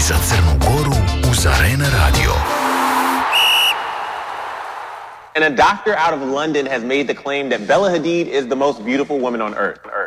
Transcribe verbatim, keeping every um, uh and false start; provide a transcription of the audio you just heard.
za Crnu Goru uz Arena Radio. And a doctor out of London has made the claim that Bella Hadid is the most beautiful woman on earth.